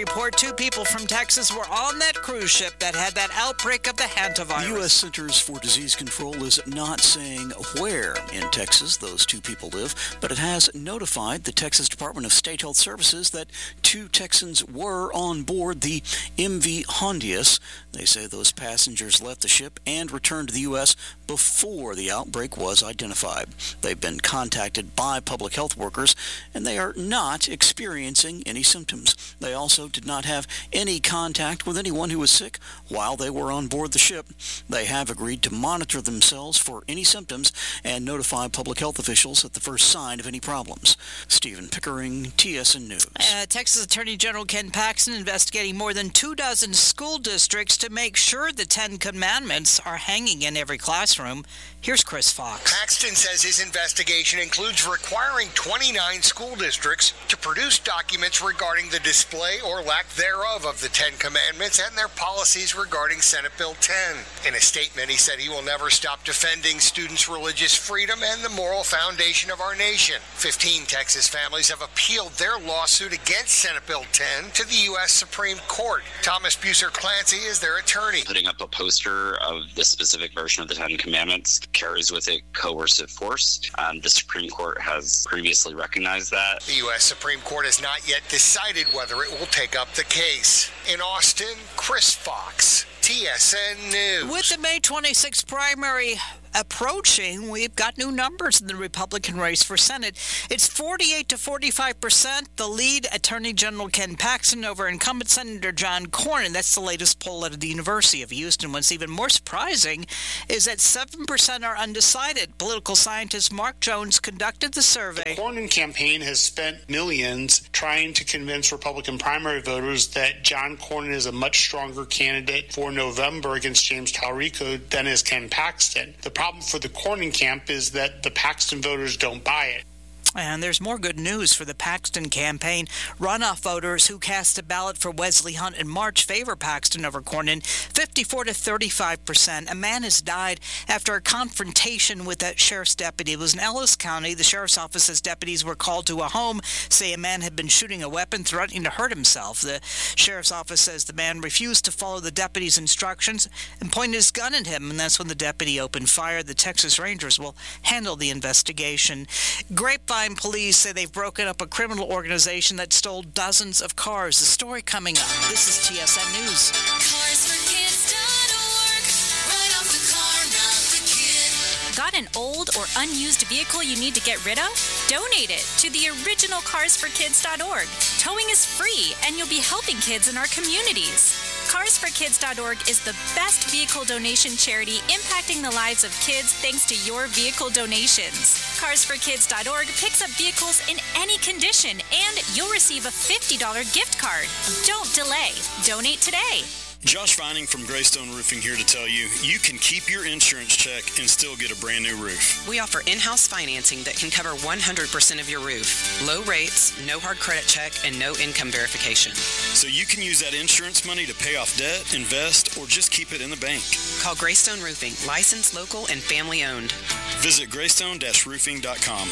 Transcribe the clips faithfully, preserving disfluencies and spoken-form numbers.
report two people from Texas were on that cruise ship that had that outbreak of the hantavirus. The U S Centers for Disease Control is not saying where in Texas those two people live, but it has notified the Texas Department of State Health Services that two Texans were on board the M V Hondius. They say those passengers left the ship and returned to the U S before the outbreak was identified. They've been contacted by public health workers, and they are not experiencing any symptoms. They also did not have any contact with anyone who was sick while they were on board the ship. They have agreed to monitor themselves for any symptoms and notify public health officials at the first sign of any problems. Stephen Pickering, T S N News. Uh, Texas Attorney General Ken Paxton investigating more than two dozen school districts to make sure the Ten Commandments are hanging in every classroom. Here's Chris Fox. Paxton says his investigation includes requiring twenty-nine school districts to produce documents regarding the display or lack thereof of the Ten Commandments and their policies regarding Senate Bill ten. In a statement, he said he will never stop defending students' religious freedom and the moral foundation of our nation. Fifteen Texas families have appealed their lawsuit against Senate Bill ten to the U S Supreme Court. Thomas Buser Clancy is their attorney. Putting up a poster of the specific version of the Ten Commandments carries with it coercive force. Um, the Supreme Court has previously recognized that. The U S Supreme Court has not yet decided whether it will take up the case. In Austin, Chris Fox, T S N News. With the May twenty-sixth primary approaching, we've got new numbers in the Republican race for Senate. It's forty-eight to forty-five percent. The lead, Attorney General Ken Paxton over incumbent Senator John Cornyn. That's the latest poll out of the University of Houston. What's even more surprising is that seven percent are undecided. Political scientist Mark Jones conducted the survey. The Cornyn campaign has spent millions trying to convince Republican primary voters that John Cornyn is a much stronger candidate for November against James Talrico than is Ken Paxton. The problem for the Cornyn camp is that the Paxton voters don't buy it. And there's more good news for the Paxton campaign. Runoff voters who cast a ballot for Wesley Hunt in March favor Paxton over Cornyn, fifty-four to thirty-five percent. A man has died after a confrontation with a sheriff's deputy. It was in Ellis County. The sheriff's office says deputies were called to a home, say a man had been shooting a weapon, threatening to hurt himself. The sheriff's office says the man refused to follow the deputy's instructions and pointed his gun at him, and that's when the deputy opened fire. The Texas Rangers will handle the investigation. Grapevine police say they've broken up a criminal organization that stole dozens of cars. The story coming up. This is T S N News. Cars for Kids dot org. Right off the car, not the kid. Got an old or unused vehicle you need to get rid of? Donate it to the original Cars for Kids dot org. Towing is free, and you'll be helping kids in our communities. Cars for Kids dot org is the best vehicle donation charity impacting the lives of kids thanks to your vehicle donations. Cars for Kids dot org picks up vehicles in any condition, and you'll receive a fifty dollars gift card. Don't delay. Donate today. Josh Vining from Greystone Roofing here to tell you, you can keep your insurance check and still get a brand new roof. We offer in-house financing that can cover one hundred percent of your roof. Low rates, no hard credit check, and no income verification. So you can use that insurance money to pay off debt, invest, or just keep it in the bank. Call Greystone Roofing, licensed, local, and family owned. Visit greystone dash roofing dot com.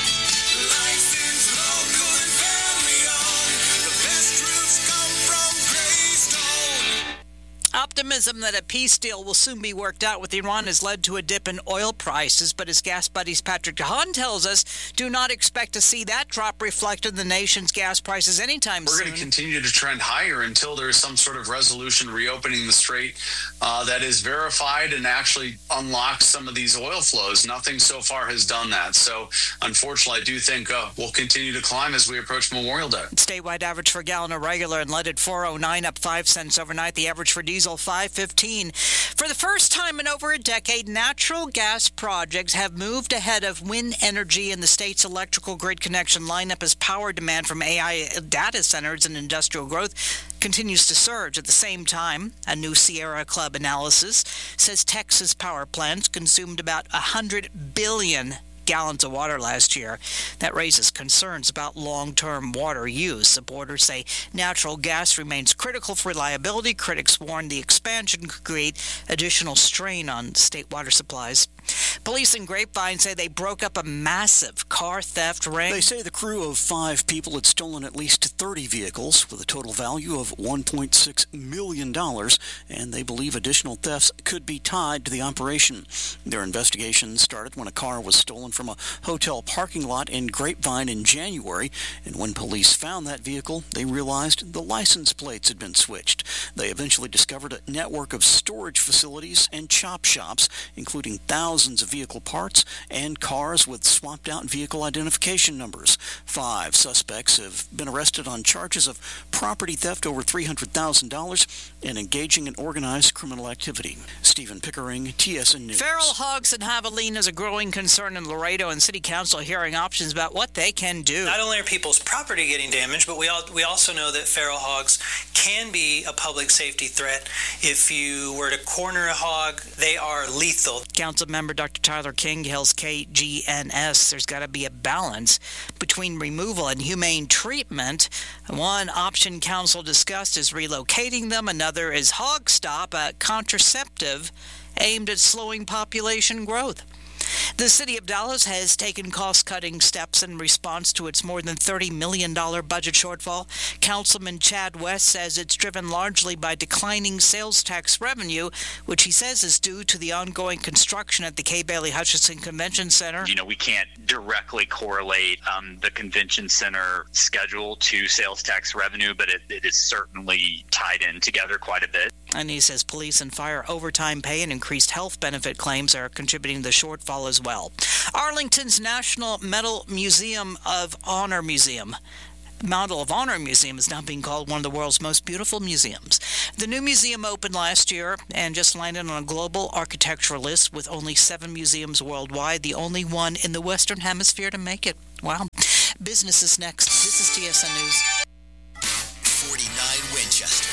Optimism that a peace deal will soon be worked out with Iran has led to a dip in oil prices, but as gas buddies Patrick DeHaan tells us, do not expect to see that drop reflected in the nation's gas prices anytime We're soon. We're going to continue to trend higher until there is some sort of resolution reopening the strait uh, that is verified and actually unlocks some of these oil flows. Nothing so far has done that. So, unfortunately, I do think uh, we'll continue to climb as we approach Memorial Day. Statewide average for a gallon of regular unleaded four oh nine, up five cents overnight. The average for diesel five fifteen. For the first time in over a decade, natural gas projects have moved ahead of wind energy in the state's electrical grid connection lineup as power demand from A I data centers and industrial growth continues to surge. At the same time, a new Sierra Club analysis says Texas power plants consumed about one hundred billion gallons of water last year. That raises concerns about long-term water use. Supporters say natural gas remains critical for reliability. Critics warn the expansion could create additional strain on state water supplies. Police in Grapevine say they broke up a massive car theft ring. They say the crew of five people had stolen at least thirty vehicles with a total value of one point six million dollars, and they believe additional thefts could be tied to the operation. Their investigation started when a car was stolen from a hotel parking lot in Grapevine in January, and when police found that vehicle, they realized the license plates had been switched. They eventually discovered a network of storage facilities and chop shops, including thousands of vehicle parts and cars with swapped-out vehicle identification numbers. Five suspects have been arrested on charges of property theft over three hundred thousand dollars and engaging in organized criminal activity. Stephen Pickering, T S N News. Feral hogs in javelina is a growing concern in Laredo, and City Council hearing options about what they can do. Not only are people's property getting damaged, but we all, we also know that feral hogs can be a public safety threat. If you were to corner a hog, they are lethal. Council member Doctor Tyler King tells K G N S there's got to be a balance between removal and humane treatment. One option council discussed is relocating them. Another is Hog Stop, a contraceptive aimed at slowing population growth. The city of Dallas has taken cost-cutting steps in response to its more than thirty million dollars budget shortfall. Councilman Chad West says it's driven largely by declining sales tax revenue, which he says is due to the ongoing construction at the Kay Bailey Hutchinson Convention Center. You know, we can't directly correlate um, the convention center schedule to sales tax revenue, but it, it is certainly tied in together quite a bit. And he says police and fire overtime pay and increased health benefit claims are contributing to the shortfall as well. Arlington's National Medal Museum of Honor Museum. Medal of Honor Museum is now being called one of the world's most beautiful museums. The new museum opened last year and just landed on a global architectural list with only seven museums worldwide, the only one in the Western Hemisphere to make it. Wow. Business is next. This is T S N News. forty-nine Winchester.